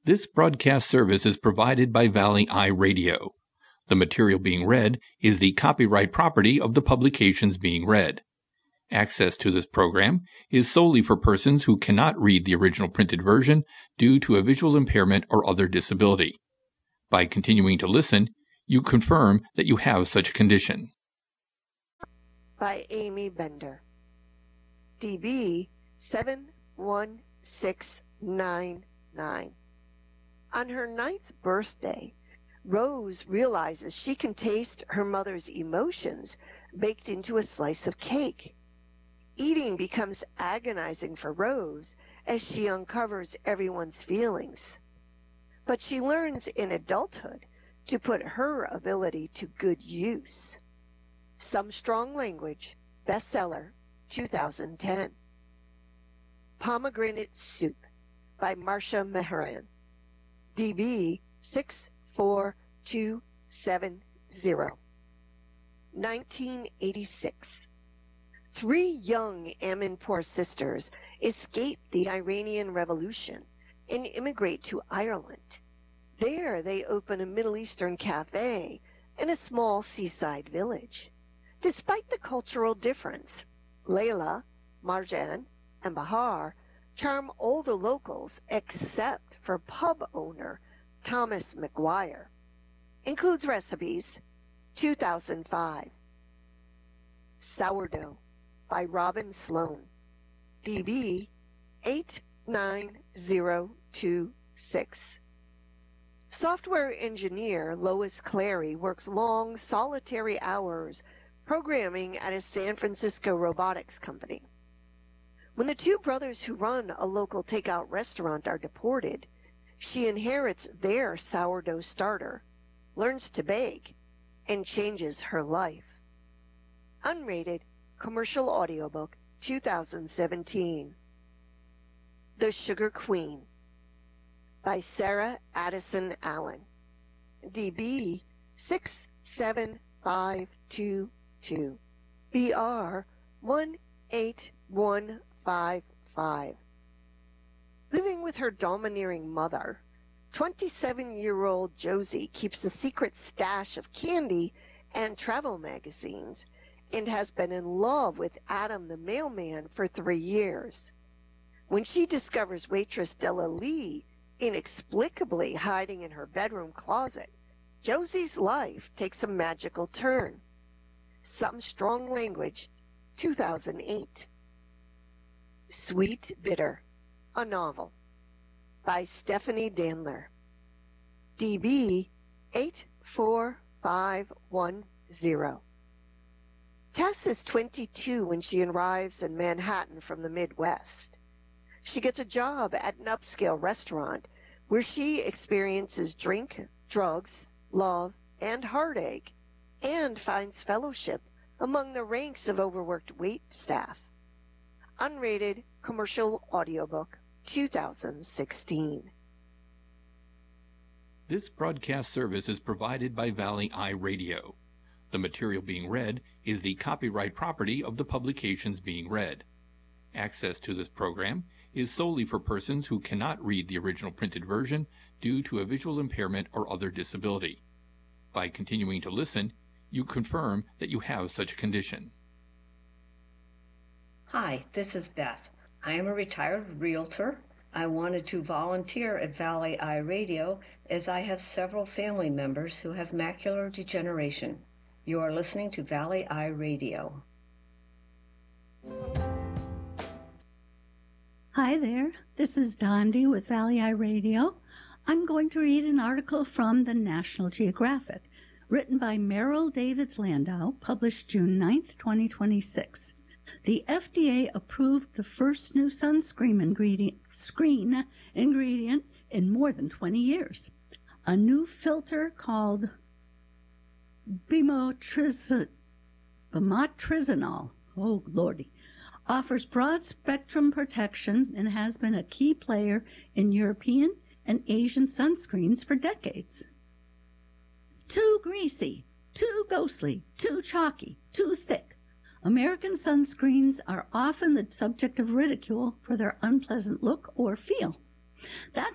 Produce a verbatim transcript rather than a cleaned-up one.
This broadcast service is provided by Valley Eye Radio. The material being read is the copyright property of the publications being read. Access to this program is solely for persons who cannot read the original printed version due to a visual impairment or other disability. By continuing to listen, you confirm that you have such a condition. By Amy Bender. D B seven one six nine nine. On her ninth birthday, Rose realizes she can taste her mother's emotions baked into a slice of cake. Eating becomes agonizing for Rose as she uncovers everyone's feelings. But she learns in adulthood to put her ability to good use. Some Strong Language, bestseller, two thousand ten. Pomegranate Soup by Marcia Mehran. D B six four two seven zero. nineteen eighty-six. Three young Amanpour sisters escape the Iranian Revolution and immigrate to Ireland. There they open a Middle Eastern cafe in a small seaside village. Despite the cultural difference, Layla, Marjan, and Bahar charm all the locals except for pub owner Thomas McGuire. Includes recipes, two thousand five. Sourdough by Robin Sloan. D B eight nine zero two six. Software engineer Lois Clary works long, solitary hours programming at a San Francisco robotics company. When the two brothers who run a local takeout restaurant are deported, she inherits their sourdough starter, learns to bake, and changes her life. Unrated commercial audiobook, two thousand seventeen. The Sugar Queen by Sarah Addison Allen. D B six seven five two two. B R one eight one five five. Living with her domineering mother, twenty-seven-year-old Josie keeps a secret stash of candy and travel magazines and has been in love with Adam the mailman for three years. When she discovers waitress Della Lee inexplicably hiding in her bedroom closet, Josie's life takes a magical turn. Some Strong Language, two thousand eight. Sweet Bitter, a novel, by Stephanie Danler. D B eight four five one zero. Tess is twenty-two when she arrives in Manhattan from the Midwest. She gets a job at an upscale restaurant where she experiences drink, drugs, love, and heartache, and finds fellowship among the ranks of overworked wait staff. Unrated commercial audiobook, two thousand sixteen. This broadcast service is provided by Valley Eye Radio. The material being read is the copyright property of the publications being read. Access to this program is solely for persons who cannot read the original printed version due to a visual impairment or other disability. By continuing to listen, you confirm that you have such a condition. Hi, this is Beth. I am a retired realtor. I wanted to volunteer at Valley Eye Radio as I have several family members who have macular degeneration. You are listening to Valley Eye Radio. Hi there, this is Dondi with Valley Eye Radio. I'm going to read an article from the National Geographic, written by Merrill Davids Landau, published June ninth, twenty twenty-six. The F D A approved the first new sunscreen ingredient, screen ingredient in more than twenty years. A new filter called Bimotriz- Bimotrizinol, oh lordy, offers broad-spectrum protection and has been a key player in European and Asian sunscreens for decades. Too greasy, too ghostly, too chalky, too thick. American sunscreens are often the subject of ridicule for their unpleasant look or feel. That